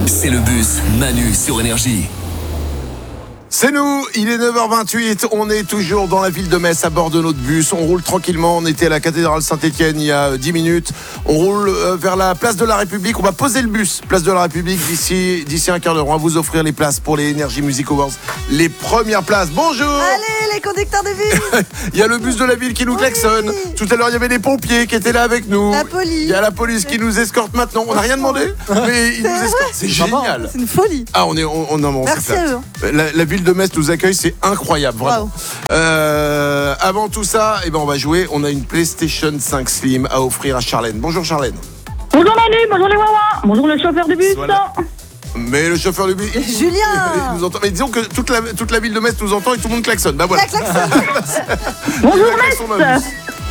C'est le bus Manu sur Énergie. C'est nous, il est 9h28, on est toujours dans la ville de Metz à bord de notre bus, on roule tranquillement, on était à la cathédrale Saint-Étienne il y a 10 minutes, on roule vers la place de la République, on va poser le bus, place de la République d'ici un quart d'heure, on va vous offrir les places pour les Energy Music Awards, les premières places, bonjour. Allez les conducteurs de ville. Il y a le bus de la ville qui nous klaxonne, tout à l'heure il y avait les pompiers qui étaient là avec nous, La police. il y a la police qui nous escorte maintenant, on n'a rien demandé, mais ils nous escortent, c'est génial. C'est une folie. Ah on Merci à eux. La ville de Metz nous accueille, c'est incroyable, vraiment. Wow. Avant tout ça, on va jouer. On a une PlayStation 5 Slim à offrir à Charlène. Bonjour Charlène. Bonjour Manu, bonjour les Wawa, bonjour le chauffeur de bus. Voilà. Mais le chauffeur du bus, Julien. il nous entend. Mais disons que toute la ville de Metz nous entend et tout le monde klaxonne. Bah voilà. La klaxonne. Bonjour Il a klaxon dans le bus.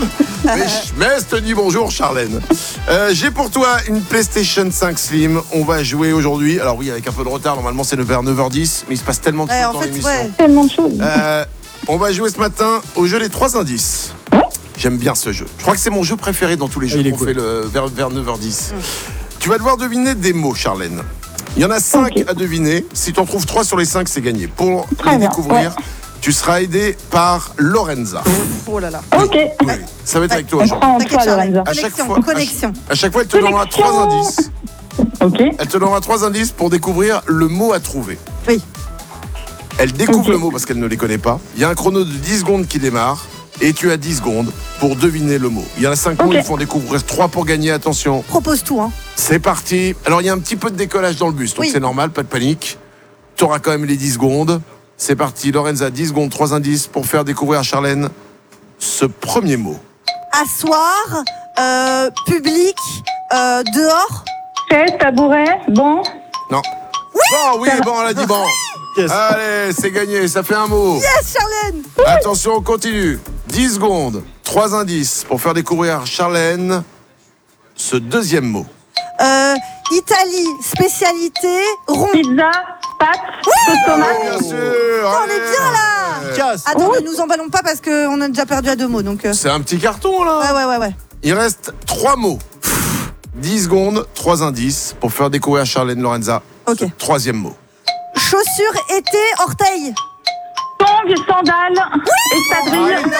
Metz te dit bonjour Charlène. J'ai pour toi une PlayStation 5 Slim. On va jouer aujourd'hui. Alors oui, avec un peu de retard. Normalement c'est vers 9h10, mais il se passe tellement de choses En dans fait, l'émission. ouais. Tellement de choses. On va jouer ce matin au jeu des 3 indices. J'aime bien ce jeu. Je crois que c'est mon jeu préféré dans tous les jeux qu'on fait vers 9h10. Tu vas devoir deviner des mots, Charlène. Il y en a 5 à deviner. Si tu en trouves 3 sur les 5, c'est gagné. Pour les découvrir, tu seras aidé par Lorenza. Oh là là. Ok. Oui, ça va être avec toi On aujourd'hui. prend en T'inquiète, toi, Charlène. Lorenza. À chaque Connexion. fois, à chaque fois, elle te donnera 3 indices. Ok. Elle te donnera 3 indices pour découvrir le mot à trouver. Oui. Elle découvre Ok. le mot parce qu'elle ne les connaît pas. Il y a un chrono de 10 secondes qui démarre et tu as 10 secondes pour deviner le mot. Il y en a 5 mots, Ok. il faut en découvrir 3 pour gagner. Attention, Propose tout, hein. c'est parti. Alors, il y a un petit peu de décollage dans le bus, donc Oui. c'est normal, pas de panique. Tu auras quand même les 10 secondes. C'est parti, Lorenza, 10 secondes, 3 indices pour faire découvrir à Charlène ce premier mot. Asseoir, public, dehors. Chaise, tabouret, banc. Non. Bon, oui, bon, elle a dit bon. Allez, c'est gagné, ça fait un mot. Yes, Charlène. Attention, on continue. 10 secondes, 3 indices pour faire découvrir à Charlène ce deuxième mot. Italie, spécialité, rond. Pizza, pâtes, sauce tomate. Bien sûr. On est bien là. Attends, ne nous emballons pas parce qu'on a déjà perdu à 2 mots, donc. C'est un petit carton là. Ouais. Il reste 3 mots. 10 secondes, 3 indices pour faire découvrir à Charlène Lorenza Ok. ce troisième mot. Chaussures, été, orteil. Tongs, sandales, espadrilles.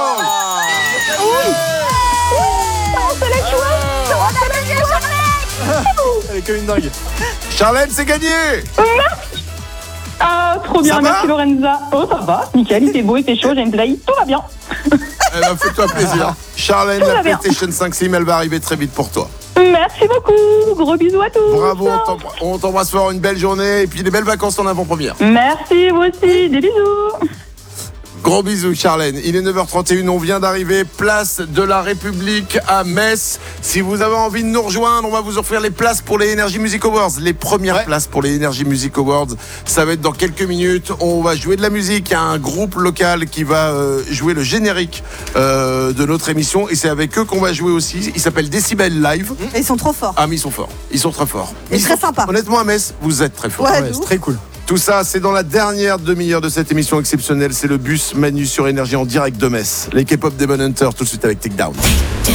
Elle est que une dingue. Charlène, c'est gagné. Ah, trop bien, Ça va merci Lorenza. Oh, ça va, nickel, il fait beau, il fait chaud, j'ai une play, tout va bien. Eh ben, fais-toi plaisir. Charlène, Tout la va bien. PlayStation 5 Slim, elle va arriver très vite pour toi. Merci beaucoup, gros bisous à tous. Bravo, on t'embrasse fort, une belle journée et puis des belles vacances en avant-première. Merci, vous aussi, des bisous. Gros bisous Charlène, il est 9h31, on vient d'arriver, place de la République à Metz. Si vous avez envie de nous rejoindre, on va vous offrir les places pour les Energy Music Awards. Les premières places pour les Energy Music Awards, ça va être dans quelques minutes. On va jouer de la musique, il y a un groupe local qui va jouer le générique de notre émission. Et c'est avec eux qu'on va jouer aussi, il s'appelle Decibel Live. Ils sont trop forts. Ah mais ils sont forts, ils sont très forts. Et Ils très sont- sympas. Honnêtement à Metz, vous êtes très forts. Ouais, C'est très cool. Tout ça, c'est dans la dernière demi-heure de cette émission exceptionnelle. C'est le bus Manu sur Énergie en direct de Metz. Les K-pop Demon Hunter, tout de suite avec Takedown.